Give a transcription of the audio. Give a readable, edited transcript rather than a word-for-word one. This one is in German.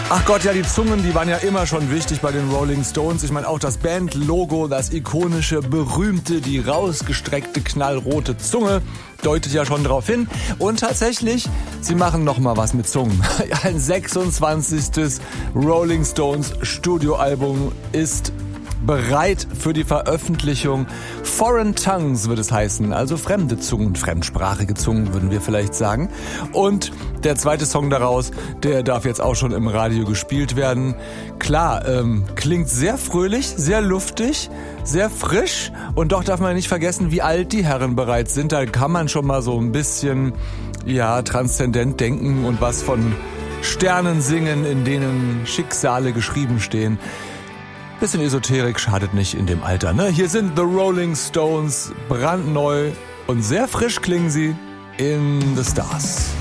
Ach Gott, ja, die Zungen, die waren ja immer schon wichtig bei den Rolling Stones. Ich meine, auch das Bandlogo, das ikonische, berühmte, die rausgestreckte, knallrote Zunge deutet ja schon darauf hin. Und tatsächlich, sie machen noch mal was mit Zungen. Ein 26. Rolling Stones Studioalbum ist bereit für die Veröffentlichung. Foreign Tongues wird es heißen, also fremde Zungen, fremdsprachige Zungen würden wir vielleicht sagen. Und der zweite Song daraus, der darf jetzt auch schon im Radio gespielt werden. Klar, klingt sehr fröhlich, sehr luftig, sehr frisch und doch darf man nicht vergessen, wie alt die Herren bereits sind. Da kann man schon mal so ein bisschen, ja, transzendent denken und was von Sternen singen, in denen Schicksale geschrieben stehen. Bisschen Esoterik schadet nicht in dem Alter, ne? Hier sind The Rolling Stones, brandneu und sehr frisch klingen sie in The Stars.